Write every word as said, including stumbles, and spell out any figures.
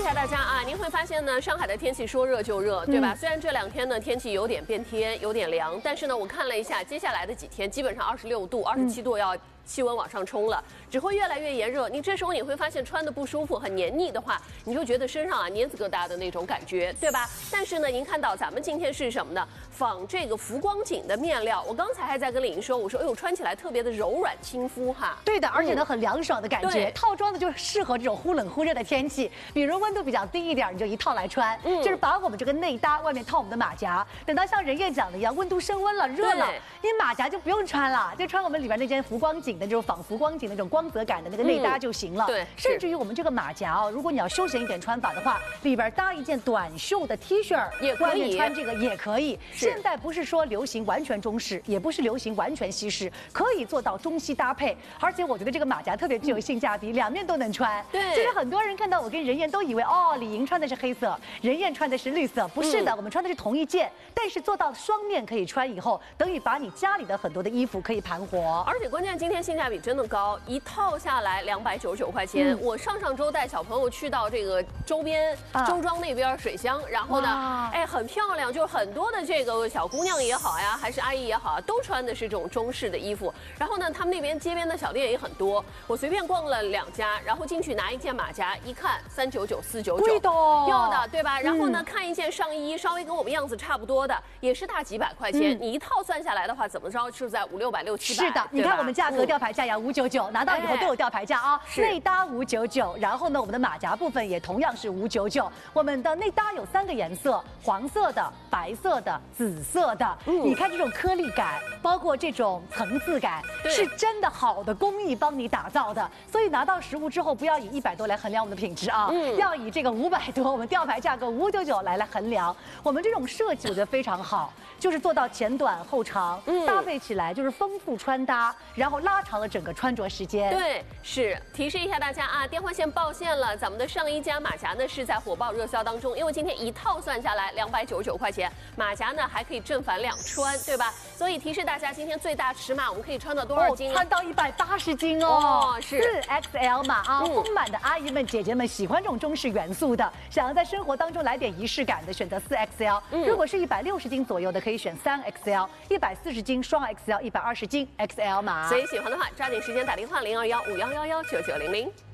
一下大家啊，您会发现呢，上海的天气说热就热，对吧？嗯、虽然这两天呢天气有点变天，有点凉，但是呢，我看了一下，接下来的几天基本上二十六度、二十七度要。 气温往上冲了，只会越来越炎热。你这时候你会发现穿的不舒服、很黏腻的话，你就觉得身上啊黏子疙瘩的那种感觉，对吧？但是呢，您看到咱们今天是什么呢？仿这个浮光锦的面料。我刚才还在跟李莹说，我说哎呦，穿起来特别的柔软亲肤哈。 对的，而且呢很凉爽的感觉。嗯、套装呢就是适合这种忽冷忽热的天气，比如温度比较低一点，你就一套来穿，嗯、就是把我们这个内搭外面套我们的马甲。等到像任燕讲的一样，温度升温了、热了，你马甲就不用穿了，就穿我们里边那件浮光锦。 的这种仿浮光锦那种光泽感的那个内搭就行了。嗯、对，甚至于我们这个马甲哦，如果你要休闲一点穿法的话，里边搭一件短袖的 T 恤， 也可以， 外面穿这个也可以。现在不是说流行完全中式，也不是流行完全西式，可以做到中西搭配。而且我觉得这个马甲特别具有性价比，嗯、两面都能穿。对，其实很多人看到我跟任燕都以为哦，李莹穿的是黑色，任燕穿的是绿色，不是的，嗯、我们穿的是同一件，但是做到双面可以穿以后，等于把你家里的很多的衣服可以盘活。 而且关键今天。 性价比真的高，一套下来两百九十九块钱。嗯、我上上周带小朋友去到这个周边、啊、周庄那边水乡，然后呢，哎，很漂亮，就是很多的这个小姑娘也好呀，还是阿姨也好，都穿的是这种中式的衣服。然后呢，他们那边街边的小店也很多，我随便逛了两家，然后进去拿一件马甲，一看三九九、四九九， 贵的， 要的对吧？然后呢，嗯、看一件上衣，稍微跟我们样子差不多的，也是大几百块钱。嗯、你一套算下来的话，怎么着是在五六百、六七百？ 是的，你看我们价格。 吊牌价呀五九九，拿到以后都有吊牌价啊。内搭五九九，然后呢，我们的马甲部分也同样是五九九。我们的内搭有三个颜色：黄色的、白色的、紫色的。嗯，你看这种颗粒感，包括这种层次感，是真的好的工艺帮你打造的。所以拿到实物之后，不要以一百多来衡量我们的品质啊，嗯、要以这个五百多，我们吊牌价格五九九来来衡量。我们这种设计我觉得非常好，就是做到前短后长，嗯、搭配起来就是丰富穿搭，然后拉。 拉长了整个穿着时间。 对，是提示一下大家啊，电话线报线了。咱们的上衣加马甲呢是在火爆热销当中，因为今天一套算下来两百九十九块钱，马甲呢还可以正反两穿，对吧？所以提示大家，今天最大尺码我们可以穿到多少斤？ 哦、穿到一百八十斤哦。哦，是四 X L 码啊。嗯、丰满的阿姨们、姐姐们喜欢这种中式元素的，想要在生活当中来点仪式感的，选择四 X L。嗯、如果是一百六十斤左右的，可以选三 X L， 一百四十斤双 X L， 一百二十斤 X L 码。 所以喜欢。 的话，抓紧时间打电话零二幺五幺幺幺九九零零。